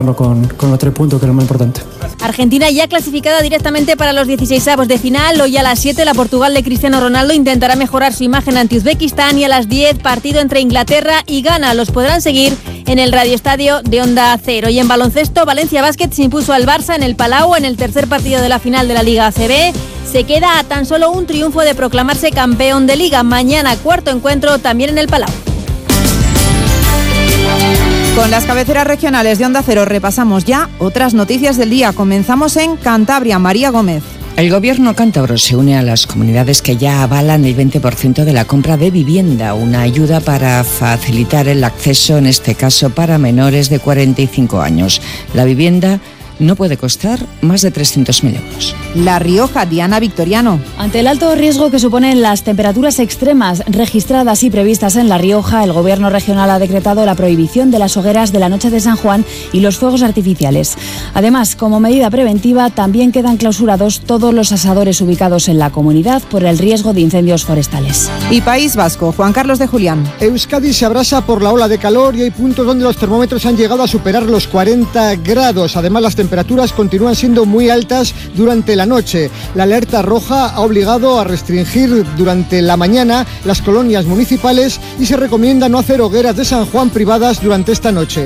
con los 3 puntos, que es lo más importante. Argentina ya clasificada directamente para los 16avos de final. Hoy a las 7 la Portugal de Cristiano Ronaldo intentará mejorar su imagen ante Uzbekistán, y a las 10 partido entre Inglaterra y Ghana. Los podrán seguir en el radioestadio de Onda Cero. Y en baloncesto, Valencia Basket se impuso al Barça en el Palau en el tercer partido de la final de la Liga ACB. Se queda a tan solo un triunfo de proclamarse campeón de Liga. Mañana cuarto encuentro también en el Palau. Con las cabeceras regionales de Onda Cero repasamos ya otras noticias del día. Comenzamos en Cantabria. María Gómez. El gobierno cántabro se une a las comunidades que ya avalan el 20% de la compra de vivienda, una ayuda para facilitar el acceso, en este caso para menores de 45 años. La vivienda no puede costar más de 300.000 euros. La Rioja, Diana Victoriano. Ante el alto riesgo que suponen las temperaturas extremas registradas y previstas en La Rioja, el gobierno regional ha decretado la prohibición de las hogueras de la noche de San Juan y los fuegos artificiales. Además, como medida preventiva, también quedan clausurados todos los asadores ubicados en la comunidad por el riesgo de incendios forestales. Y País Vasco, Juan Carlos de Julián. Euskadi se abrasa por la ola de calor y hay puntos donde los termómetros han llegado a superar los 40 grados. Además, las temperaturas continúan siendo muy altas durante la noche. La alerta roja ha obligado a restringir durante la mañana las colonias municipales y se recomienda no hacer hogueras de San Juan privadas durante esta noche.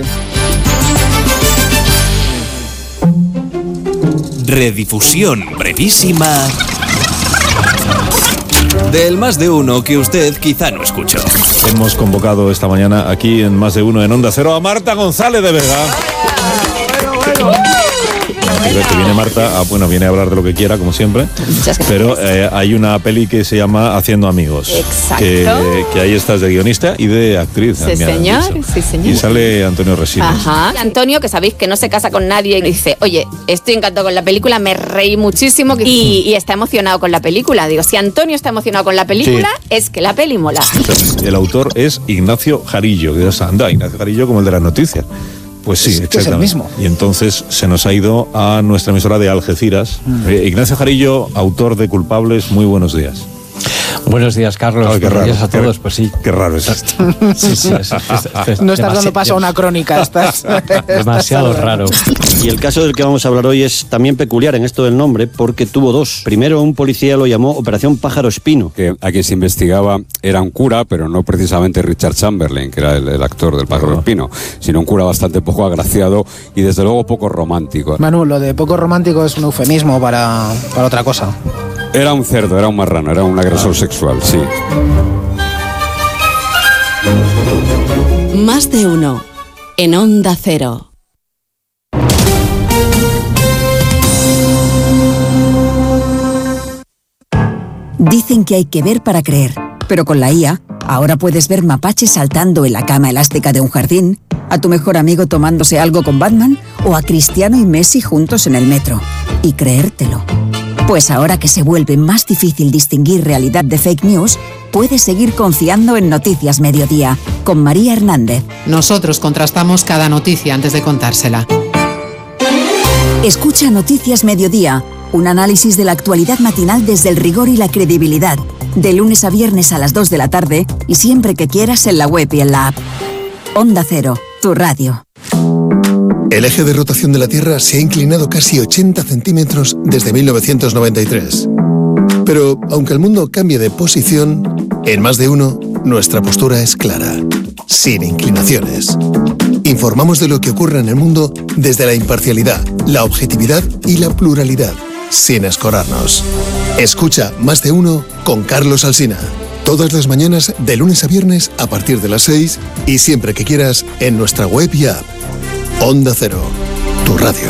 Redifusión brevísima del Más de Uno que usted quizá no escuchó. Hemos convocado esta mañana aquí en Más de Uno en Onda Cero a Marta González de Vega. Que viene Marta, viene a hablar de lo que quiera, como siempre. Pero hay una peli que se llama Haciendo Amigos. Exacto. Que ahí estás de guionista y de actriz. Sí, señor. Sí, señor. Y sale Antonio Resines. Ajá. Antonio, que sabéis que no se casa con nadie, y dice, oye, estoy encantado con la película, me reí muchísimo y está emocionado con la película. Digo, si Antonio está emocionado con la película, es que la peli mola. El autor es Ignacio Jarillo. Ignacio Jarillo como el de las noticias. Pues sí, exactamente. Es el mismo. Y entonces se nos ha ido a nuestra emisora de Algeciras. Ignacio Jarillo, autor de Culpables, muy buenos días. Buenos días, Carlos. Buenos días a todos. Pues sí. Qué raro es esto. Sí, no estás dando paso a una crónica. Estás demasiado raro. Y el caso del que vamos a hablar hoy es también peculiar en esto del nombre porque tuvo dos. Primero, un policía lo llamó Operación Pájaro Espino. Que a quien se investigaba era un cura, pero no precisamente Richard Chamberlain, que era el actor del Pájaro Espino, sino un cura bastante poco agraciado y desde luego poco romántico. Manu, lo de poco romántico es un eufemismo para otra cosa. Era un cerdo, era un marrano, era un agresor sexual, sí. Más de Uno, en Onda Cero. Dicen que hay que ver para creer, pero con la IA, ahora puedes ver mapaches saltando en la cama elástica de un jardín, a tu mejor amigo tomándose algo con Batman o a Cristiano y Messi juntos en el metro. Y creértelo. Pues ahora que se vuelve más difícil distinguir realidad de fake news, puedes seguir confiando en Noticias Mediodía, con María Hernández. Nosotros contrastamos cada noticia antes de contársela. Escucha Noticias Mediodía, un análisis de la actualidad matinal desde el rigor y la credibilidad, de lunes a viernes a las 2 de la tarde y siempre que quieras en la web y en la app. Onda Cero, tu radio. El eje de rotación de la Tierra se ha inclinado casi 80 centímetros desde 1993. Pero, aunque el mundo cambie de posición, en Más de Uno, nuestra postura es clara, sin inclinaciones. Informamos de lo que ocurre en el mundo desde la imparcialidad, la objetividad y la pluralidad, sin escorarnos. Escucha Más de Uno con Carlos Alsina. Todas las mañanas, de lunes a viernes, a partir de las 6 y siempre que quieras, en nuestra web y app. Onda Cero, tu radio.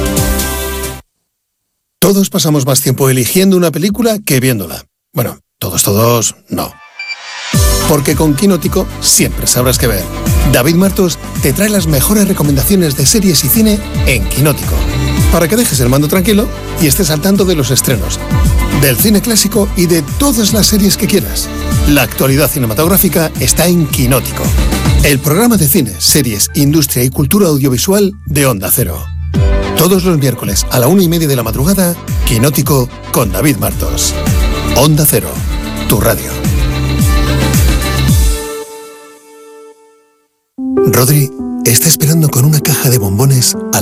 Todos pasamos más tiempo eligiendo una película que viéndola. Bueno, todos, no. Porque con Quinótico siempre sabrás qué ver. David Martos te trae las mejores recomendaciones de series y cine en Quinótico. Para que dejes el mando tranquilo y estés al tanto de los estrenos, del cine clásico y de todas las series que quieras. La actualidad cinematográfica está en Quinótico. El programa de cine, series, industria y cultura audiovisual de Onda Cero. Todos los miércoles a la 1:30 de la madrugada, Quinótico con David Martos. Onda Cero, tu radio. Rodri está esperando con una caja de bombones